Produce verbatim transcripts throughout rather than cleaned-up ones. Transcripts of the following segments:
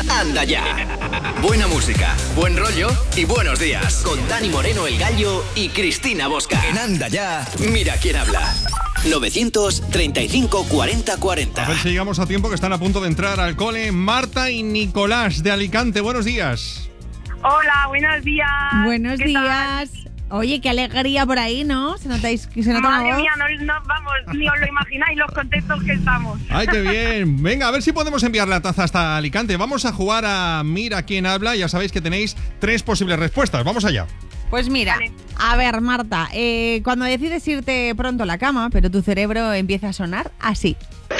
Anda Ya. Buena música, buen rollo y buenos días. Con Dani Moreno, el Gallo, y Cristina Bosca. En Anda Ya, mira quién habla. novecientos treinta y cinco cuarenta cuarenta. A ver si llegamos a tiempo, que están a punto de entrar al cole Marta y Nicolás de Alicante. Buenos días. Hola, buenos días. Buenos ¿Qué días. tal? Oye, qué alegría por ahí, ¿no? Se notáis que se nota Madre una voz. mía, no, no, vamos, ni os lo imagináis los contentos que estamos. ¡Ay, qué bien! Venga, a ver si podemos enviar la taza hasta Alicante. Vamos a jugar a Mira quién habla. Ya sabéis que tenéis tres posibles respuestas. Vamos allá. Pues mira, Vale. a ver, Marta, eh, cuando decides irte pronto a la cama, pero tu cerebro empieza a sonar así.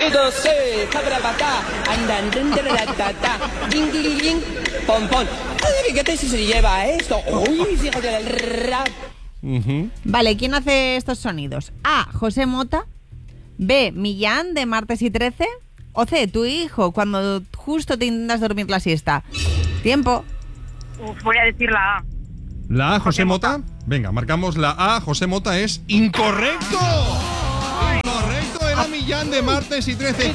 ¿Qué se lleva esto? Uy, fíjate del rap. Uh-huh. Vale, ¿quién hace estos sonidos? A, José Mota. B, Millán, de Martes y Trece. O C, tu hijo, cuando justo te intentas dormir la siesta. Tiempo. Uf, voy a decir la A. La A, José, José Mota. Mota. Venga, marcamos la A, José Mota es incorrecto. Incorrecto, era Millán de Martes y Trece.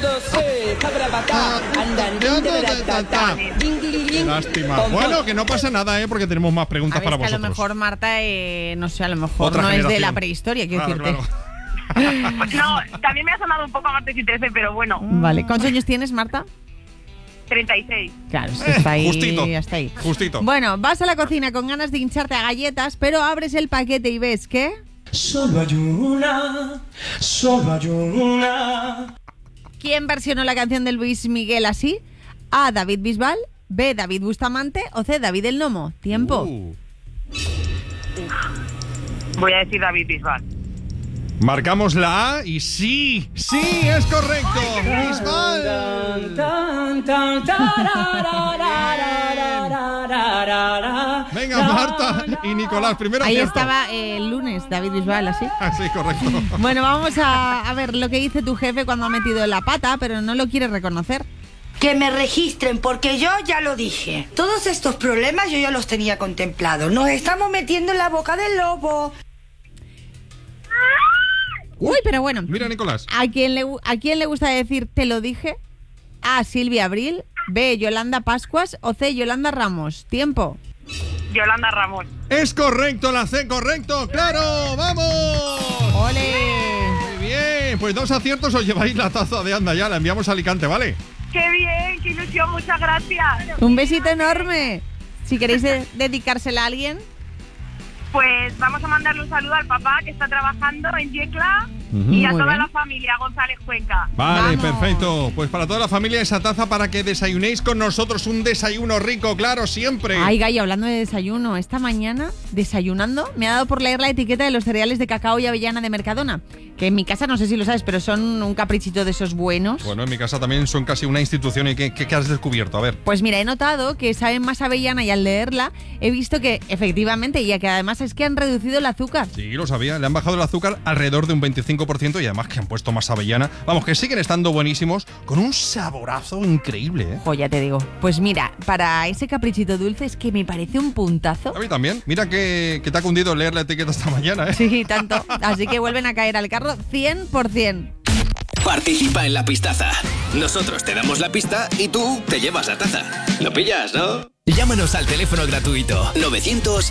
Lástima. Bueno, que no pasa nada, ¿eh? Porque tenemos más preguntas A ver, para es que a vosotros. lo mejor, Marta, eh, no sé, a lo mejor Otra no es de generación. la prehistoria, quiero Claro, decirte. claro. No, también me ha sonado un poco a Martes y Trece, pero bueno, Vale, ¿cuántos años tienes, Marta? treinta y seis. Claro, es que está ahí, Justito. hasta ahí. Justito. Bueno, vas a la cocina con ganas de hincharte a galletas, pero abres el paquete y ves que... Solo hay una, solo hay una. ¿Quién versionó la canción de Luis Miguel así? A, David Bisbal. B, David Bustamante. O C, David el Nomo. Tiempo. Uh. Voy a decir David Bisbal. Marcamos la A y sí, sí, es correcto. Bisbal. Venga, Marta y Nicolás, primero Ahí acierto. estaba eh, el lunes, David Bisbal, así. Ah, sí, correcto. Bueno, vamos a, a ver lo que dice tu jefe cuando ha metido la pata, pero no lo quiere reconocer. Que me registren, porque yo ya lo dije. Todos estos problemas yo ya los tenía contemplados. Nos estamos metiendo en la boca del lobo. Uy, pero bueno. Mira, Nicolás. ¿A quién le, gu- ¿A quién le gusta decir te lo dije? A, Silvia Abril. B, Yolanda Pascuas. O C, Yolanda Ramos. Tiempo. Yolanda Ramos. Es correcto, la C, correcto. ¡Claro! ¡Vamos! ¡Ole! Muy bien, pues dos aciertos os lleváis la taza de Anda Ya. La enviamos a Alicante, ¿vale? ¡Qué bien! ¡Qué ilusión! Muchas gracias. Un besito enorme. Si queréis de- dedicársela a alguien. Pues vamos a mandarle un saludo al papá que está trabajando en Yecla Ujú. y a Muy toda bien. la familia González Cuenca. Vale, Vamos. perfecto. Pues para toda la familia esa taza para que desayunéis con nosotros. Un desayuno rico, claro, siempre. Ay, Gallo, hablando de desayuno, esta mañana, desayunando, me ha dado por leer la etiqueta de los cereales de cacao y avellana de Mercadona. Que en mi casa, no sé si lo sabes, pero son un caprichito de esos buenos. Bueno, en mi casa también son casi una institución. ¿Y qué, qué- qué has descubierto? A ver. Pues mira, he notado que saben más avellana y al leerla he visto que efectivamente, y que además es que han reducido el azúcar. Sí, lo sabía. Le han bajado el azúcar alrededor de un veinticinco por ciento y además que han puesto más avellana. Vamos, que siguen estando buenísimos con un saborazo increíble, ¿eh? Jo, ya te digo. Pues mira, para ese caprichito dulce es que me parece un puntazo. A mí también. Mira que, que te ha cundido leer la etiqueta esta mañana, ¿eh? Sí, tanto. Así que vuelven a caer al carro cien por ciento. Participa en la pistaza. Nosotros te damos la pista y tú te llevas la taza. ¿Lo pillas, no? Llámanos al teléfono gratuito novecientos